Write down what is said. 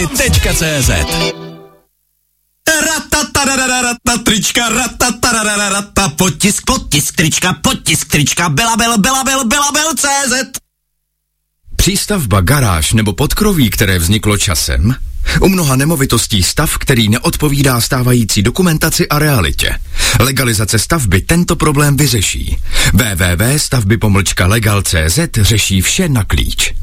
.cz Trička, potisk trička, Belabel.cz. Přístavba, garáž nebo podkroví, které vzniklo časem? U mnoha nemovitostí stav, který neodpovídá stávající dokumentaci a realitě. Legalizace stavby tento problém vyřeší. www.stavby-legal.cz řeší vše na klíč.